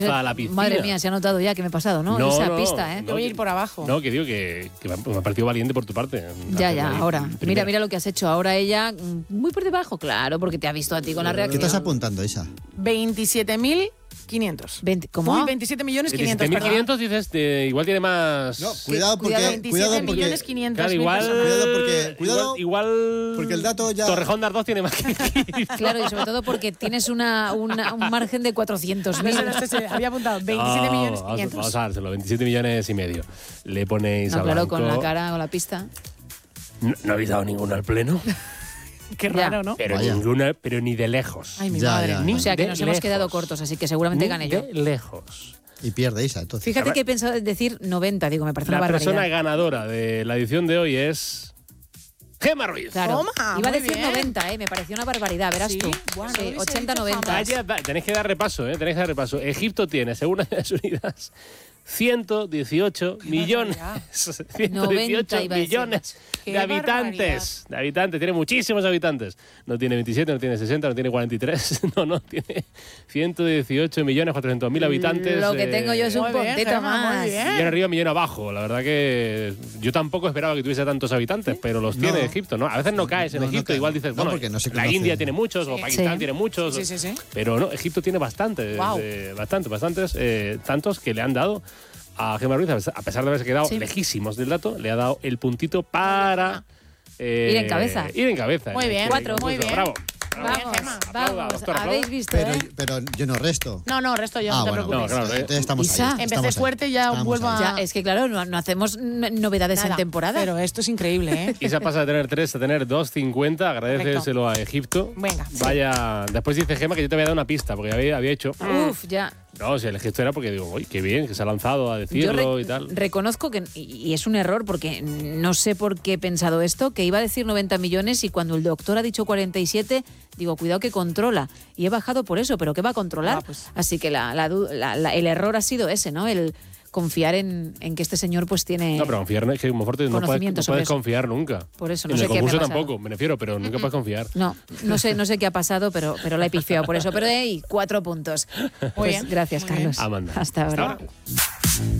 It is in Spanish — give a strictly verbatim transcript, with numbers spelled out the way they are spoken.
a la piscina. Madre mía, se ha notado ya que me he pasado, ¿no? No, Esa no, pista, ¿eh? no, Te voy a ir por abajo. No, que digo que, que me ha parecido valiente por tu parte. Ya, ya, ahora. Mira, Primero. mira lo que has hecho. Ahora ella, muy por debajo, claro, porque te ha visto a ti con la ¿Qué reacción. estás apuntando, Isa? veintisiete mil quinientos. veinte ¿Cómo? Uy, veintisiete millones quinientos. veintisiete mil quinientos dices, eh, igual tiene más... No, cuidado porque... cuidado, veintisiete Cuidado porque... millones quinientos Claro, mil igual... personas. Cuidado porque- cuidado, igual, igual- porque el dato ya- Torrejón de Ardoz tiene más que... Claro, y sobre todo porque tienes una, una- un margen de cuatrocientos mil. Eso, no, esto se había apuntado. veintisiete No, millones vamos, quinientos. Vamos a dárselo, veintisiete millones y medio. Le ponéis No, a claro, Blanco. con la cara, con la pista. No, no habéis dado ninguno al pleno, Qué Ya. raro, ¿no? pero Vaya. ninguna, pero ni de lejos. Ay, mi Ya, madre. ya. Ni O sea que de nos hemos lejos. quedado cortos, así que seguramente Ni gané yo. de lejos. Y pierde Isa, entonces. Fíjate que he pensado en decir noventa, digo, me parece La una barbaridad. persona ganadora de la edición de hoy es... Gemma Ruiz. Claro. Toma, Iba a muy decir bien. noventa, ¿eh? Me pareció una barbaridad, verás Sí, tú. bueno, Sí, lo hubiese ochenta dicho noventa. jamás. Vaya, va- tenéis que dar repaso, ¿eh? Tenéis que dar repaso. Egipto tiene, según Naciones Unidas, ciento dieciocho millones. ciento dieciocho noventa iba a decir. millones Qué de habitantes. De habitantes. Tiene muchísimos habitantes. No tiene veintisiete, no tiene sesenta, no tiene cuarenta y tres. No, no, tiene ciento dieciocho millones cuatrocientos mil habitantes. Lo que eh, tengo yo es un Muy bien, puntito Gemma, muy más. bien. Millón arriba, millón abajo. La verdad que yo tampoco esperaba que tuviese tantos habitantes, pero los No. tiene Egipto, ¿no? A veces no caes en No, no Egipto, cae. igual dices, No, bueno, porque no se la conoce. India tiene muchos, o Sí. Pakistán Sí. tiene muchos. Sí, sí, sí. Pero no, Egipto tiene bastantes, Guau. eh, bastantes, bastantes, eh, tantos que le han dado a Gemma Ruiz, a pesar de haberse quedado Sí. lejísimos del dato, le ha dado el puntito para... eh, Ir en cabeza. Ir en cabeza. Muy bien, Cuatro. muy bien. Bravo. Vamos, Gemma. Aplauda, vamos. doctor, Habéis aplauda. visto, Pero, ¿eh? pero yo no resto. No, no, resto yo, ah, no te bueno, preocupes. No, claro, eh. entonces estamos Isa. ahí. Empecé estamos ahí. fuerte, ya Estamos vuelvo ahí. a- Ya, es que claro, no, no hacemos n- novedades Nada, en temporada. Pero esto es increíble, ¿eh? Y se pasa de tener tres a tener dos cincuenta. Agradeceselo a Egipto. Venga. Vaya. Después dice Gemma que yo te había dado una pista, porque había, había hecho. Uf, ya. No, si el gesto era porque digo, uy, qué bien, que se ha lanzado a Yo decirlo re- y tal. reconozco que, y y es un error porque no sé por qué he pensado esto, que iba a decir noventa millones y cuando el doctor ha dicho cuarenta y siete, digo, cuidado que controla. Y he bajado por eso, pero ¿qué va a controlar? Ah, pues. Así que la, la du- la- la- el error ha sido ese, ¿no? El confiar en, en que este señor pues tiene... No, pero confiar es que como fuerte no puedes, Conocimiento no sobre puedes eso. confiar nunca. Por eso, no en sé el qué me ha concurso pasado. tampoco, me refiero, pero nunca puedes confiar. No, no sé, no sé qué ha pasado, pero, pero la he pifiado por eso. Pero hey, cuatro puntos. Muy Pues bien, gracias, muy bien. Carlos. Amanda. Hasta Hasta ahora. ahora.